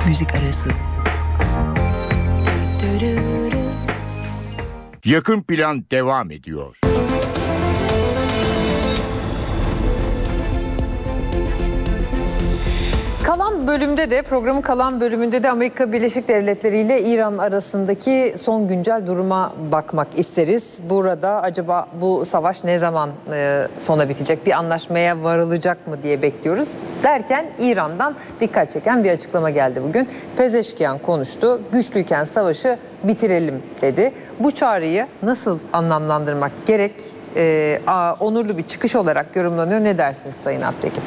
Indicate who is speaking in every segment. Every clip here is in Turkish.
Speaker 1: Müzik arası.
Speaker 2: Yakın plan devam ediyor.
Speaker 3: Programın kalan bölümünde de Amerika Birleşik Devletleri ile İran arasındaki son güncel duruma bakmak isteriz. Burada acaba bu savaş ne zaman sona bitecek, bir anlaşmaya varılacak mı diye bekliyoruz. Derken İran'dan dikkat çeken bir açıklama geldi bugün. Pezeşkiyan konuştu, güçlüyken savaşı bitirelim dedi. Bu çağrıyı nasıl anlamlandırmak gerek? Onurlu bir çıkış olarak yorumlanıyor. Ne dersiniz Sayın Alptekin?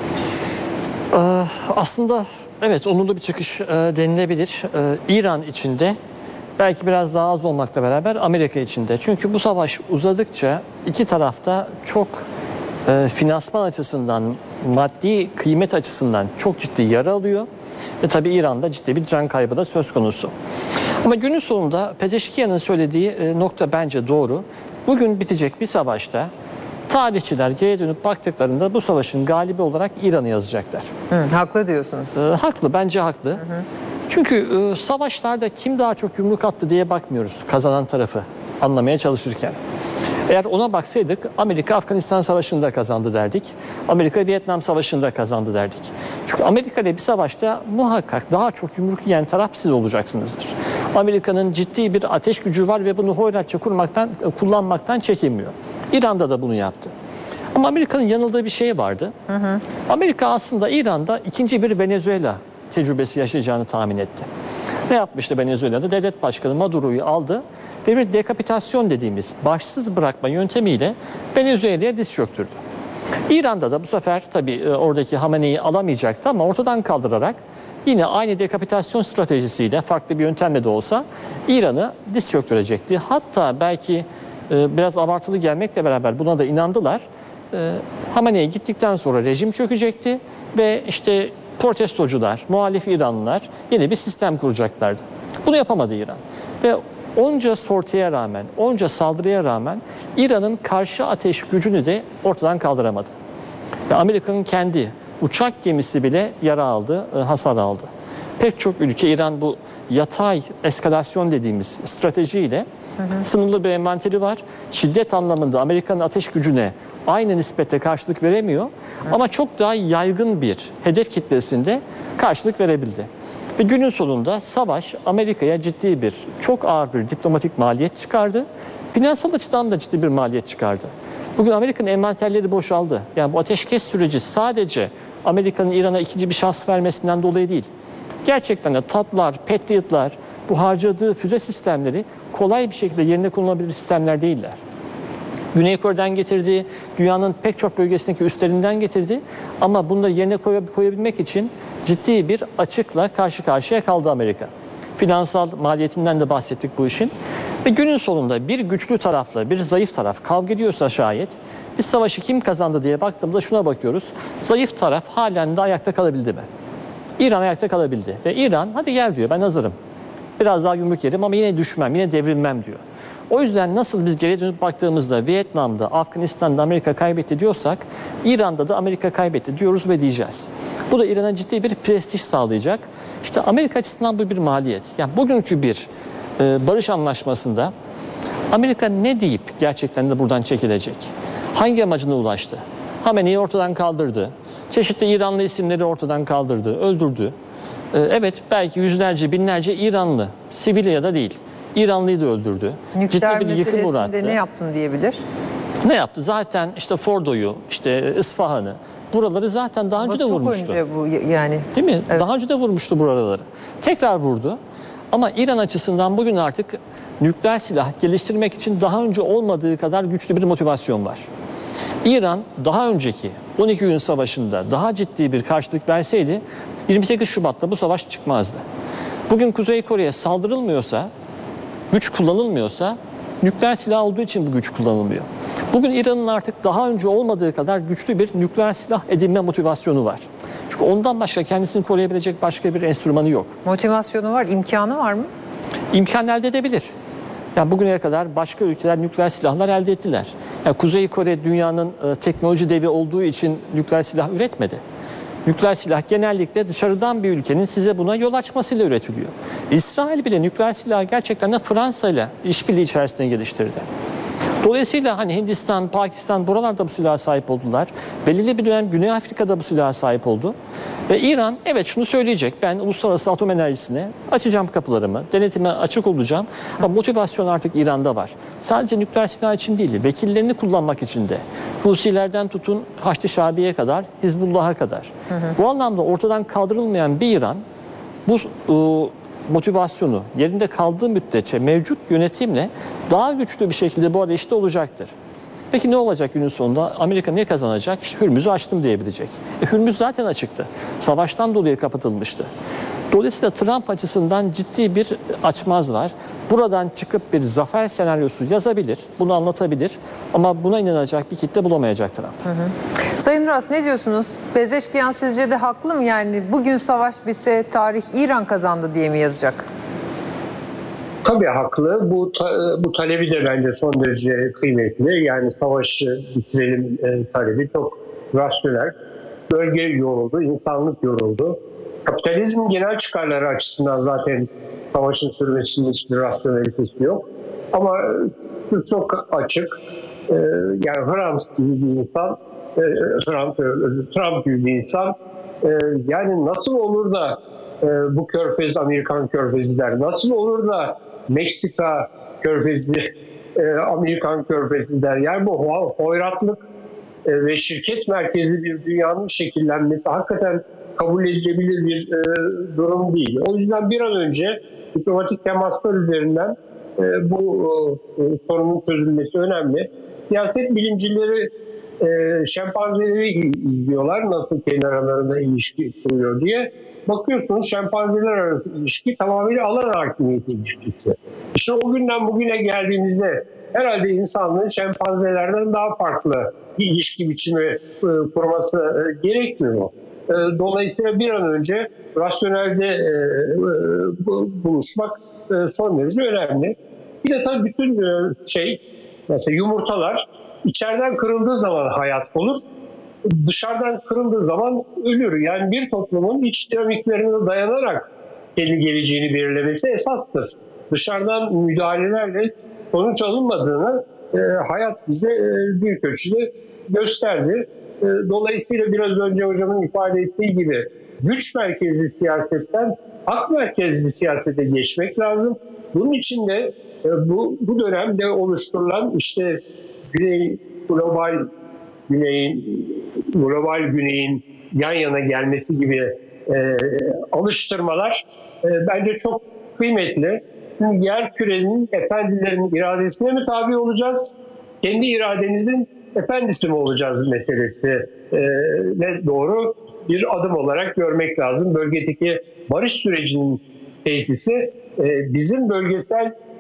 Speaker 4: Aslında evet, onurlu bir çıkış denilebilir. İran içinde belki biraz daha az olmakla beraber Amerika içinde. Çünkü bu savaş uzadıkça iki tarafta çok finansman açısından, maddi kıymet açısından çok ciddi yara alıyor. Ve tabii İran'da ciddi bir can kaybı da söz konusu. Ama günün sonunda Pezeşkiyan'ın söylediği nokta bence doğru. Bugün bitecek bir savaşta tarihçiler geriye dönüp baktıklarında bu savaşın galibi olarak İran'ı yazacaklar.
Speaker 3: Haklı diyorsunuz.
Speaker 4: Haklı, bence haklı. Çünkü savaşlarda kim daha çok yumruk attı diye bakmıyoruz kazanan tarafı anlamaya çalışırken. Eğer ona baksaydık Amerika Afganistan Savaşı'nda kazandı derdik. Amerika Vietnam Savaşı'nda kazandı derdik. Çünkü Amerika ile bir savaşta muhakkak daha çok yumruk yiyen taraf siz olacaksınızdır. Amerika'nın ciddi bir ateş gücü var ve bunu hoyratça kullanmaktan çekinmiyor. İran'da da bunu yaptı. Ama Amerika'nın yanıldığı bir şey vardı. Amerika aslında İran'da ikinci bir Venezuela tecrübesi yaşayacağını tahmin etti. Ne yapmıştı Venezuela'da? Devlet Başkanı Maduro'yu aldı ve bir dekapitasyon dediğimiz başsız bırakma yöntemiyle Venezuela'ya diz çöktürdü. İran'da da bu sefer tabii oradaki Hamene'yi alamayacaktı ama ortadan kaldırarak yine aynı dekapitasyon stratejisiyle farklı bir yöntemle de olsa İran'ı diz çöktürecekti. Hatta belki biraz abartılı gelmekle beraber buna da inandılar. Hamene'ye gittikten sonra rejim çökecekti ve işte protestocular, muhalif İranlılar yeni bir sistem kuracaklardı. Bunu yapamadı İran. Ve onca sortiye rağmen, onca saldırıya rağmen İran'ın karşı ateş gücünü de ortadan kaldıramadı. Ve Amerika'nın kendi uçak gemisi bile yara aldı, hasar aldı. Pek çok ülke İran bu yatay eskalasyon dediğimiz stratejiyle sınırlı bir envanteri var. Şiddet anlamında Amerika'nın ateş gücüne aynı nispette karşılık veremiyor. Ama çok daha yaygın bir hedef kitlesinde karşılık verebildi. Ve günün sonunda savaş Amerika'ya ciddi bir, çok ağır bir diplomatik maliyet çıkardı. Finansal açıdan da ciddi bir maliyet çıkardı. Bugün Amerika'nın envanterleri boşaldı. Yani bu ateşkes süreci sadece Amerika'nın İran'a ikinci bir şans vermesinden dolayı değil. Gerçekten de TAD'lar, Patriot'lar, bu harcadığı füze sistemleri kolay bir şekilde yerine konulabilir sistemler değiller. Güney Kore'den getirdi, dünyanın pek çok bölgesindeki üstlerinden getirdi. Ama bunları yerine koyabilmek için ciddi bir açıkla karşı karşıya kaldı Amerika. Finansal maliyetinden de bahsettik bu işin. Ve günün sonunda bir güçlü tarafla bir zayıf taraf kavga ediyorsa şayet, bir savaşı kim kazandı diye baktığımızda şuna bakıyoruz. Zayıf taraf halen de ayakta kalabildi mi? İran ayakta kalabildi. Ve İran hadi gel diyor, ben hazırım. Biraz daha yumruk yerim ama yine düşmem, yine devrilmem diyor. O yüzden nasıl biz geriye dönüp baktığımızda Vietnam'da, Afganistan'da Amerika kaybetti diyorsak, İran'da da Amerika kaybetti diyoruz ve diyeceğiz. Bu da İran'a ciddi bir prestij sağlayacak. İşte Amerika açısından bu bir maliyet. Yani bugünkü bir barış anlaşmasında Amerika ne deyip gerçekten de buradan çekilecek? Hangi amacına ulaştı? Hamene'yi ortadan kaldırdı. Çeşitli İranlı isimleri ortadan kaldırdı, öldürdü. Evet, belki yüzlerce, binlerce İranlı, sivil ya da değil, İranlıyı da öldürdü.
Speaker 3: Nükleer
Speaker 4: ciddi bir yıkım uğrattı.
Speaker 3: meselesinde ne yaptın diyebilir?
Speaker 4: Ne yaptı? Zaten işte Fordo'yu, işte İsfahan'ı, buraları zaten daha önce de vurmuştu.
Speaker 3: Çok önce bu yani.
Speaker 4: Değil mi?
Speaker 3: Evet.
Speaker 4: Daha önce de vurmuştu buraları. Tekrar vurdu. Ama İran açısından bugün artık nükleer silah geliştirmek için daha önce olmadığı kadar güçlü bir motivasyon var. İran daha önceki 12 gün savaşında daha ciddi bir karşılık verseydi 28 Şubat'ta bu savaş çıkmazdı. Bugün Kuzey Kore'ye saldırılmıyorsa, güç kullanılmıyorsa nükleer silah olduğu için bu güç kullanılmıyor. Bugün İran'ın artık daha önce olmadığı kadar güçlü bir nükleer silah edinme motivasyonu var. Çünkü ondan başka kendisini koruyabilecek başka bir enstrümanı yok.
Speaker 3: Motivasyonu var, imkanı var mı?
Speaker 4: İmkan elde edebilir. Yani bugüne kadar başka ülkeler nükleer silahlar elde ettiler. Yani Kuzey Kore dünyanın teknoloji devi olduğu için nükleer silah üretmedi. Nükleer silah genellikle dışarıdan bir ülkenin size buna yol açmasıyla üretiliyor. İsrail bile nükleer silahı gerçekten de Fransa ile işbirliği içerisinde geliştirdi. Dolayısıyla hani Hindistan, Pakistan buralarda bu silaha sahip oldular. Belirli bir dönem Güney Afrika'da bu silaha sahip oldu. Ve İran evet şunu söyleyecek. Ben uluslararası atom enerjisine açacağım kapılarımı, denetime açık olacağım. Ama motivasyon artık İran'da var. Sadece nükleer silah için değil, vekillerini kullanmak için de. Husilerden tutun Haçlı Şabi'ye kadar, Hizbullah'a kadar. Bu anlamda ortadan kaldırılmayan bir İran bu motivasyonu yerinde kaldığı müddetçe mevcut yönetimle daha güçlü bir şekilde bu arayışta olacaktır. Peki ne olacak günün sonunda? Amerika ne kazanacak? İşte Hürmüz'ü açtım diyebilecek. Hürmüz zaten açıktı. Savaştan dolayı kapatılmıştı. Dolayısıyla Trump açısından ciddi bir açmaz var. Buradan çıkıp bir zafer senaryosu yazabilir, bunu anlatabilir ama buna inanacak bir kitle bulamayacak Trump.
Speaker 3: Sayın Uras ne diyorsunuz? Pezeşkiyan sizce de haklı mı? Yani bugün savaş bitse tarih İran kazandı diye mi yazacak?
Speaker 1: Tabii haklı. Bu talebi de bence son derece kıymetli. Yani savaşı bitirelim talebi çok rasyonel. Bölge yoruldu, insanlık yoruldu. Kapitalizmin genel çıkarları açısından zaten savaşın sürmesinin hiçbir rasyonelitesi yok. Ama şu çok açık. Yani Trump gibi bir insan yani nasıl olur da bu körfez Amerikan körfezi der? Nasıl olur da Meksika körfezi Amerikan körfezi der? Yani bu hoyratlık ve şirket merkezi bir dünyanın şekillenmesi hakikaten kabul edilebilir bir durum değil. O yüzden bir an önce diplomatik temaslar üzerinden bu sorunun çözülmesi önemli. Siyaset bilimcileri şempanzeleri izliyorlar nasıl kendi aralarında ilişki kuruyor diye. Bakıyorsunuz şempanzeler arası ilişki tamamıyla alan hakimiyeti ilişkisi. İşte o günden bugüne geldiğimizde herhalde insanlığın şempanzelerden daha farklı bir ilişki biçimi kurması gerekmiyor. Dolayısıyla bir an önce rasyonelde buluşmak son derece önemli. Bir de tabii bütün mesela yumurtalar içeriden kırıldığı zaman hayat olur, dışarıdan kırıldığı zaman ölür. Yani bir toplumun iç dinamiklerine dayanarak kendi geleceğini belirlemesi esastır. Dışarıdan müdahalelerle sonuç alınmadığını hayat bize büyük ölçüde gösterdi. Dolayısıyla biraz önce hocamın ifade ettiği gibi güç merkezli siyasetten hak merkezli siyasete geçmek lazım. Bunun için de bu dönemde oluşturulan işte global güneyin yan yana gelmesi gibi alıştırmalar bence çok kıymetli. Çünkü yer kürenin efendilerin iradesine mi tabi olacağız? Kendi iradenizin efendisi mi olacağız meselesi ne doğru bir adım olarak görmek lazım. Bölgedeki barış sürecinin tesisi bizim bölgesel